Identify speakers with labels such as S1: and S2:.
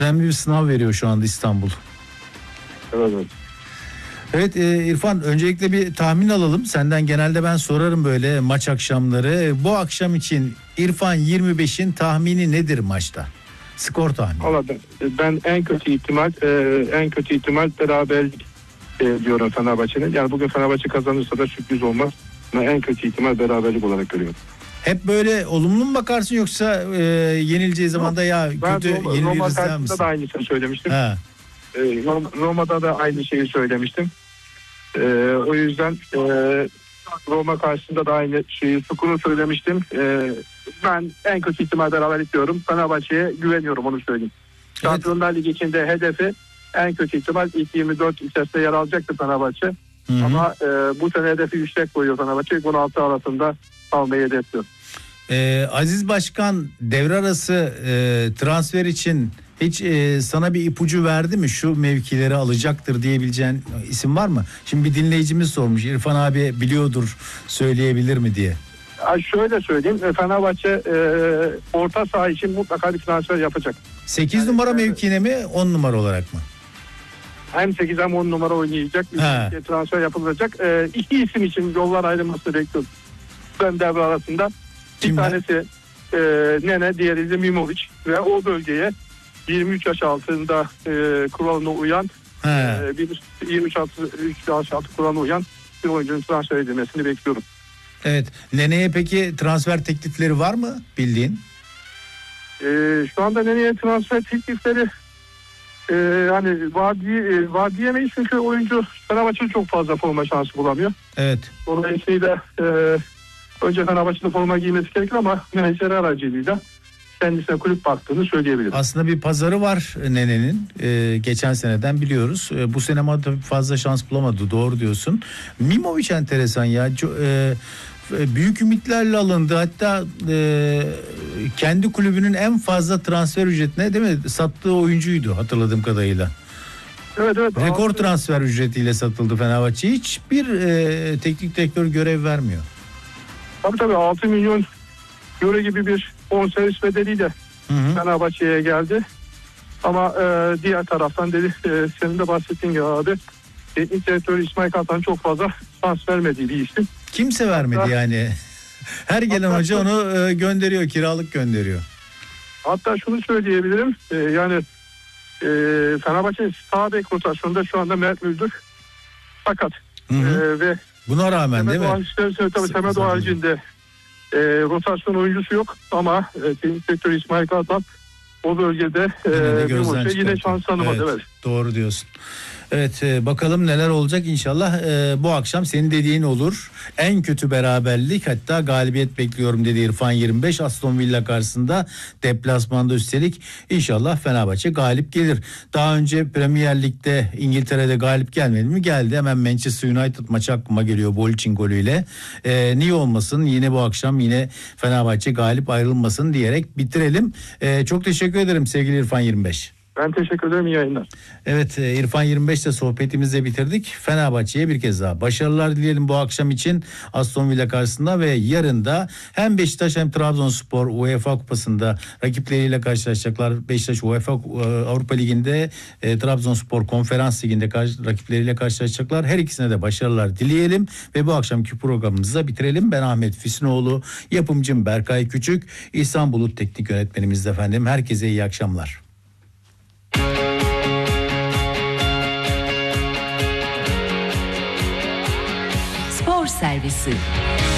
S1: Önemli bir sınav veriyor şu anda İstanbul.
S2: Evet.
S1: Evet İrfan, öncelikle bir tahmin alalım. Senden genelde ben sorarım böyle maç akşamları. Bu akşam için İrfan 25'in tahmini nedir maçta? Skor tahmini.
S2: Valla ben en kötü ihtimal beraberlik diyorum Fenerbahçe'nin. Yani bugün Fenerbahçe kazanırsa da sürpriz olmaz. Ama en kötü ihtimal beraberlik olarak görüyorum.
S1: Hep böyle olumlu mu bakarsın, yoksa yenileceği zaman da ya kötü yeniliriz
S2: Roma
S1: der
S2: karşısında
S1: misin?
S2: da aynısını söylemiştim.
S1: Ha.
S2: Roma'da da aynı şeyi söylemiştim. O yüzden Roma karşısında da aynı şeyi skoru söylemiştim. Ben en kötü ihtimal beraberlik diyorum. Fenerbahçe'ye güveniyorum, onu söyleyeyim. Evet. Şampiyonlar Ligi içinde hedefi en kötü ihtimal ilk 24 içerisinde yer alacaktı Fenerbahçe. Hı-hı. Ama bu sene hedefi yüksek koyuyor Fenerbahçe. 16 arasında kalmayı hedefliyor.
S1: Aziz Başkan devre arası transfer için hiç sana bir ipucu verdi mi? Şu mevkileri alacaktır diyebileceğin isim var mı? Şimdi bir dinleyicimiz sormuş. İrfan abi biliyordur, söyleyebilir mi diye.
S2: Şöyle söyleyeyim. Fenerbahçe orta saha için mutlaka bir transfer yapacak.
S1: 8 numara mevkine mi, 10 numara olarak mı?
S2: Hem 8 hem 10 numara oynayacak. Bir transfer yapılacak. İki isim için yollar ayrılmasını bekliyorum. Ben devre arasında.
S1: Kimler?
S2: Bir tanesi Nene, diğeri de Mimovic. Ve o bölgeye 23 yaş altında kuralına uyan bir 23 yaş altı kuralına uyan bir oyuncunun transfer edilmesini bekliyorum.
S1: Evet. Nene'ye peki transfer teklifleri var mı bildiğin?
S2: Şu anda Nene'ye transfer teklifleri hani var diyemeyiz, çünkü oyuncu Fenerbahçe'de çok fazla forma şansı bulamıyor.
S1: Evet.
S2: Dolayısıyla önce Fenerbahçe'de forma giymesi gerekir ama menajer aracılığıyla kendisine kulüp baktığını söyleyebilirim.
S1: Aslında bir pazarı var Nene'nin. Geçen seneden biliyoruz. Bu sene ama tabii fazla şans bulamadı. Doğru diyorsun. Mimovic enteresan ya. Büyük ümitlerle alındı. Hatta kendi kulübünün en fazla transfer ücretine, değil mi, sattığı oyuncuydu hatırladığım kadarıyla.
S2: Evet.
S1: Rekor transfer ücretiyle satıldı Fenerbahçe. Hiçbir teknik direktör görev vermiyor.
S2: Tabii 6 milyon euro gibi bir bonservis bedeliyle Fenerbahçe'ye geldi. Ama diğer taraftan senin de bahsettiğin gibi abi, teknik direktör İsmail Kartal'ın çok fazla şans vermediği bir isim.
S1: Kimse vermedi yani. Her gelen hoca onu gönderiyor, kiralık gönderiyor.
S2: Hatta şunu söyleyebilirim. Yani Fenerbahçe'nin sağ bek rotasyonunda şu anda Mert Müldür sakat. Ve
S1: buna rağmen değil mi?
S2: Temel Doğu haricinde rotasyon oyuncusu yok ama teknik direktör İsmail Kartal o bölgede yine şans tanımadı. Evet.
S1: Doğru diyorsun. Evet, bakalım neler olacak inşallah. Bu akşam senin dediğin olur. En kötü beraberlik, hatta galibiyet bekliyorum dedi İrfan 25 Aston Villa karşısında, deplasmanda üstelik. İnşallah Fenerbahçe galip gelir. Daha önce Premier Lig'de İngiltere'de galip gelmedi mi? Geldi. Hemen Manchester United maçı aklıma geliyor, Bolçin golüyle. Niye olmasın? Yine bu akşam yine Fenerbahçe galip ayrılmasın diyerek bitirelim. Çok teşekkür ederim sevgili İrfan 25.
S2: Ben teşekkür ederim, iyi yayınlar.
S1: Evet, İrfan 25'te sohbetimizi de bitirdik. Fenerbahçe'ye bir kez daha başarılar dileyelim bu akşam için Aston Villa karşısında ve yarın da hem Beşiktaş hem Trabzonspor UEFA Kupası'nda rakipleriyle karşılaşacaklar. Beşiktaş UEFA Avrupa Ligi'nde, Trabzonspor Konferans Ligi'nde rakipleriyle karşılaşacaklar. Her ikisine de başarılar dileyelim ve bu akşamki programımızı da bitirelim. Ben Ahmet Füsunoğlu, yapımcım Berkay Küçük, İhsan Bulut teknik yönetmenimiz efendim. Herkese iyi akşamlar.
S3: Spor Servisi.